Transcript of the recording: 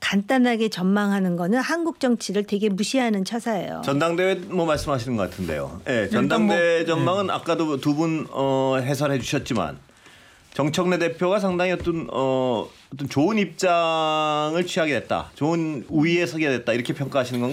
간단하게 전망하는 거는 한국 정치를 되게 무시하는 처사예요. 전당대회 뭐 말씀하시는 것 같은데요. 네, 전당대회 전망은 아까도 두 분 해설해 주셨지만 정청래 대표가 상당히 어떤 좋은 입장을 취하게 됐다. 좋은 우위에 서게 됐다. 이렇게 평가하시는 건가요?